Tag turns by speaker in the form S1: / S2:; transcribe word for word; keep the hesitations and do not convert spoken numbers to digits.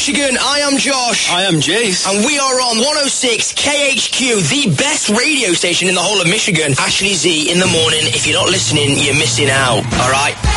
S1: Michigan, I am Josh.
S2: I am Jace.
S1: And we are on one oh six K H Q, the best radio station in the whole of Michigan. Ashley Z in the morning. If you're not listening, you're missing out. All right?